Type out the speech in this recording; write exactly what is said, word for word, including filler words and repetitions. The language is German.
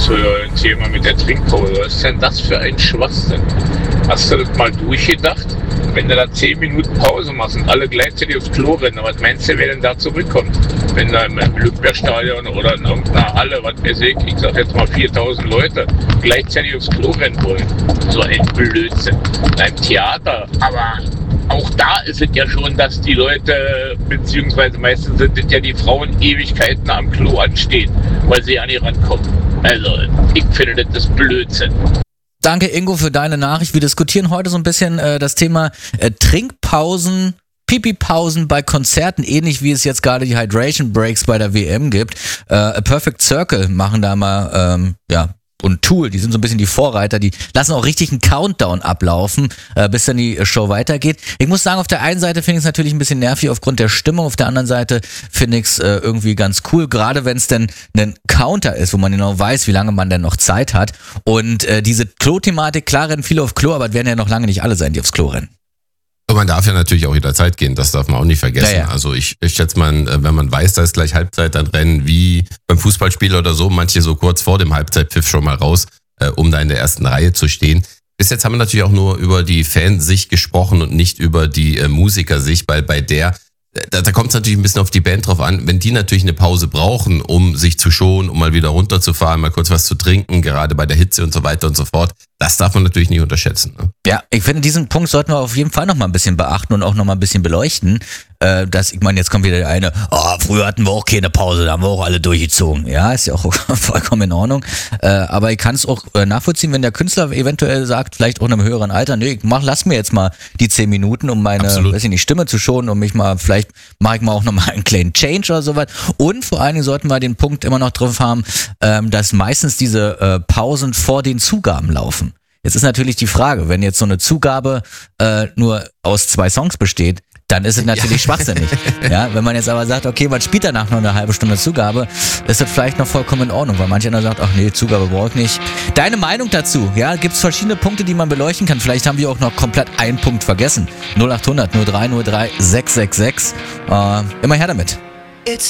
zu dem Thema mit der Trinkpause. Was ist denn das für ein Schwachsinn? Hast du das mal durchgedacht? Wenn du da zehn Minuten Pause machst und alle gleichzeitig aufs Klo rennen, was meinst du, wer denn da zurückkommt? Wenn da im Olympiastadion oder in irgendeiner Halle, was weiß ich, ich sag jetzt mal viertausend Leute, gleichzeitig aufs Klo rennen wollen. So ein Blödsinn. In einem Theater, aber auch da ist es ja schon, dass die Leute, beziehungsweise meistens sind es ja die Frauen, Ewigkeiten am Klo anstehen, weil sie an ihr rankommen. Also, ich finde, das ist Blödsinn. Danke, Ingo, für deine Nachricht. Wir diskutieren heute so ein bisschen äh, das Thema äh, Trinkpausen, Pipi-Pausen bei Konzerten, ähnlich wie es jetzt gerade die Hydration Breaks bei der W M gibt. Äh, A Perfect Circle machen da mal, ähm, ja, und Tool, die sind so ein bisschen die Vorreiter, die lassen auch richtig einen Countdown ablaufen, äh, bis dann die Show weitergeht. Ich muss sagen, auf der einen Seite finde ich es natürlich ein bisschen nervig aufgrund der Stimmung, auf der anderen Seite finde ich es äh, irgendwie ganz cool, gerade wenn es denn ein Counter ist, wo man genau weiß, wie lange man denn noch Zeit hat. Und äh, diese Klo-Thematik, klar rennen viele auf Klo, aber es werden ja noch lange nicht alle sein, die aufs Klo rennen. Und man darf ja natürlich auch jederzeit gehen, das darf man auch nicht vergessen. Ja, ja. Also ich, ich schätze mal, wenn man weiß, da ist gleich Halbzeit, dann rennen wie beim Fußballspiel oder so, manche so kurz vor dem Halbzeitpfiff schon mal raus, äh, um da in der ersten Reihe zu stehen. Bis jetzt haben wir natürlich auch nur über die Fansicht gesprochen und nicht über die äh, Musikersicht, weil bei der, da, da kommt es natürlich ein bisschen auf die Band drauf an, wenn die natürlich eine Pause brauchen, um sich zu schonen, um mal wieder runterzufahren, mal kurz was zu trinken, gerade bei der Hitze und so weiter und so fort. Das darf man natürlich nicht unterschätzen. Ne? Ja, ich finde, diesen Punkt sollten wir auf jeden Fall noch mal ein bisschen beachten und auch noch mal ein bisschen beleuchten. Äh, dass, ich meine, jetzt kommt wieder der eine, oh, früher hatten wir auch keine Pause, da haben wir auch alle durchgezogen. Ja, ist ja auch vollkommen in Ordnung. Äh, aber ich kann es auch äh, nachvollziehen, wenn der Künstler eventuell sagt, vielleicht auch in einem höheren Alter, nee, ich mach, lass mir jetzt mal die zehn Minuten, um meine, Absolut. weiß ich nicht, Stimme zu schonen, um mich mal, vielleicht mache ich mal auch noch mal einen kleinen Change oder sowas. Und vor allen Dingen sollten wir den Punkt immer noch drauf haben, ähm, dass meistens diese äh, Pausen vor den Zugaben laufen. Jetzt ist natürlich die Frage, wenn jetzt so eine Zugabe äh, nur aus zwei Songs besteht, dann ist es natürlich ja. schwachsinnig. Ja, wenn man jetzt aber sagt, okay, man spielt danach noch eine halbe Stunde Zugabe, ist das vielleicht noch vollkommen in Ordnung, weil manch einer sagt, ach nee, Zugabe brauche ich nicht. Deine Meinung dazu? Ja, gibt es verschiedene Punkte, die man beleuchten kann. Vielleicht haben wir auch noch komplett einen Punkt vergessen. null acht hundert null drei null drei sechs sechs sechs. Äh, immer her damit. It's